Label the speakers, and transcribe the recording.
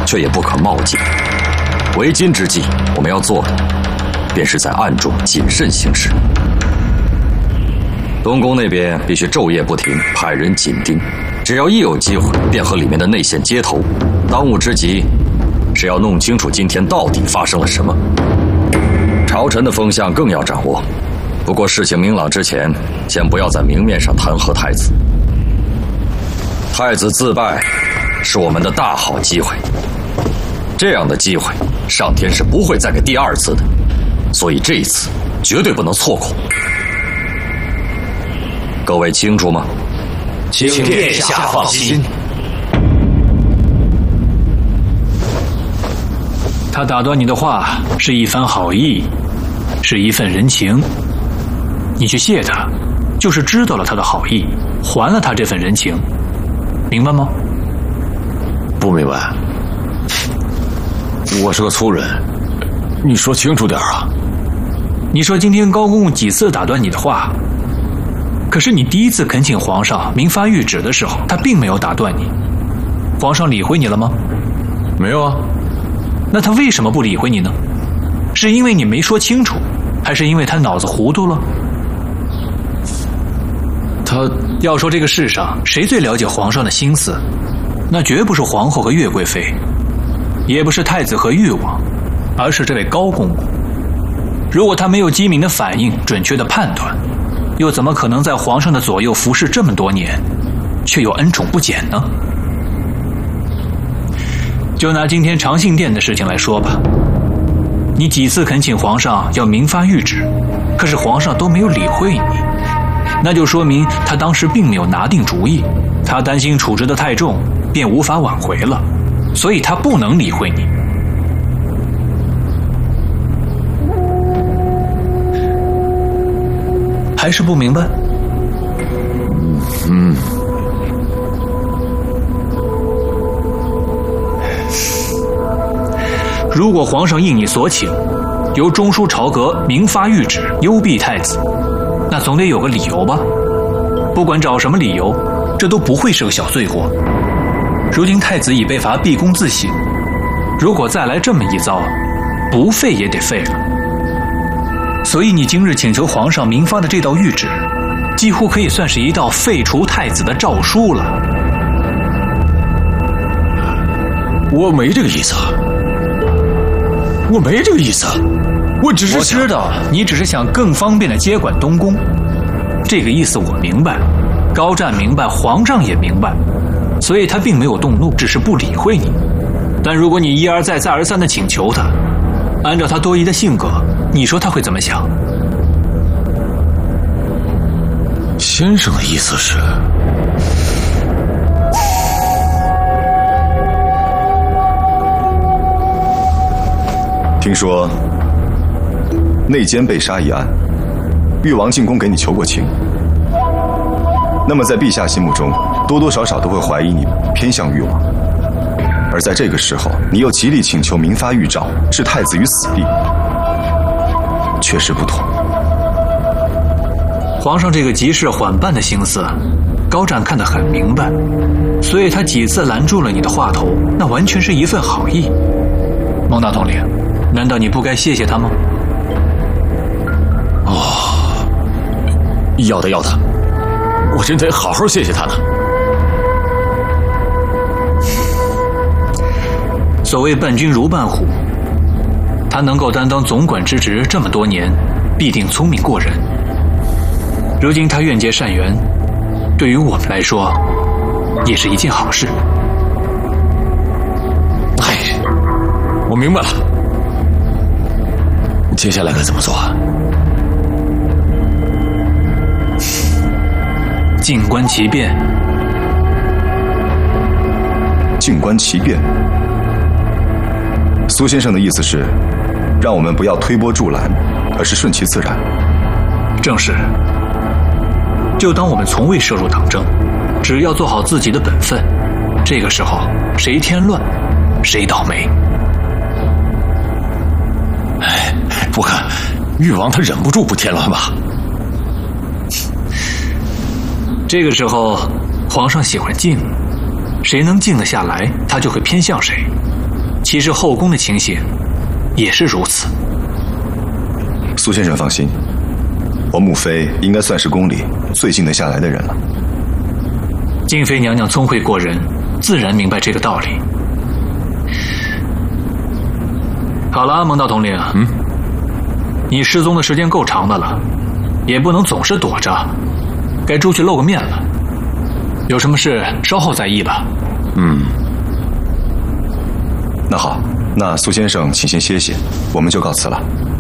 Speaker 1: 却也不可冒进。为今之计，我们要做的，便是在暗中谨慎行事。东宫那边必须昼夜不停，派人紧盯，只要一有机会，便和里面的内线接头。当务之急是要弄清楚今天到底发生了什么。朝臣的风向更要掌握，不过事情明朗之前，先不要在明面上弹劾太子。太子自败，是我们的大好机会。这样的机会，上天是不会再给第二次的，所以这一次绝对不能错过。各位清楚吗？
Speaker 2: 请殿下放心。
Speaker 3: 他打断你的话是一番好意，是一份人情。你去谢他，就是知道了他的好意，还了他这份人情，明白吗？
Speaker 2: 不明白。我是个粗人，你说清楚点啊。
Speaker 3: 你说今天高公公几次打断你的话，可是你第一次恳请皇上明发谕旨的时候，他并没有打断你。皇上理会你了吗？
Speaker 2: 没有啊。
Speaker 3: 那他为什么不理会你呢？是因为你没说清楚，还是因为他脑子糊涂了？
Speaker 2: 他
Speaker 3: 要说这个世上谁最了解皇上的心思，那绝不是皇后和岳贵妃，也不是太子和誉王，而是这位高公公。如果他没有机敏的反应，准确的判断，又怎么可能在皇上的左右服侍这么多年，却又恩宠不减呢？就拿今天长信殿的事情来说吧，你几次恳请皇上要明发谕旨，可是皇上都没有理会你，那就说明他当时并没有拿定主意，他担心处置得太重，便无法挽回了，所以他不能理会你。还是不明白？如果皇上应你所请，由中书朝阁明发谕旨，幽闭太子，那总得有个理由吧？不管找什么理由，这都不会是个小罪过。如今太子已被罚毕恭自省，如果再来这么一遭，不废也得废了。所以你今日请求皇上明发的这道谕旨，几乎可以算是一道废除太子的诏书了。
Speaker 2: 我没这个意思，我没这个意思，我只是
Speaker 3: 我知道你只是想更方便的接管东宫，这个意思我明白，高湛明白，皇上也明白，所以他并没有动怒，只是不理会你。但如果你一而再再而三的请求他，按照他多疑的性格，你说他会怎么想？
Speaker 2: 先生的意思是，
Speaker 4: 听说内奸被杀一案，誉王进宫给你求过情，那么在陛下心目中，多多少少都会怀疑你偏向誉王。而在这个时候，你又极力请求明发谕诏，置太子于死地，确实不妥。
Speaker 3: 皇上这个急事缓办的心思，高湛看得很明白，所以他几次拦住了你的话头，那完全是一份好意。蒙大统领，难道你不该谢谢他吗？
Speaker 2: 哦，要的要的，我真得好好谢谢他呢。
Speaker 3: 所谓伴君如伴虎，他能够担当总管之职这么多年，必定聪明过人。如今他愿结善缘，对于我们来说，也是一件好事。
Speaker 2: 哎，我明白了，接下来该怎么做？
Speaker 3: 静观其变。
Speaker 4: 静观其变。苏先生的意思是，让我们不要推波助澜，而是顺其自然。
Speaker 3: 正是。就当我们从未涉入党争，只要做好自己的本分，这个时候谁添乱，谁倒霉。
Speaker 2: 哎，我看誉王他忍不住不添乱吧？
Speaker 3: 这个时候，皇上喜欢静，谁能静得下来，他就会偏向谁。 其实后宫的情形也是如此。
Speaker 4: 苏先生放心，我母妃应该算是宫里最静得下来的人了。
Speaker 3: 静妃娘娘聪慧过人，自然明白这个道理。好了，蒙道统领，你失踪的时间够长的了，也不能总是躲着，该出去露个面了。有什么事稍后再议吧。
Speaker 4: 那好，那苏先生请先歇歇，我们就告辞了。